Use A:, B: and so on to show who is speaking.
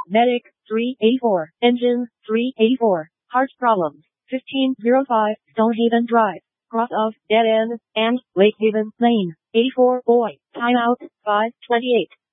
A: Medic, 384. Engine, 384. Heart problems, 1505. Stonehaven Drive. Cross of, Dead End, and, Lake Haven Lane, 84. Boy, timeout, 5:28.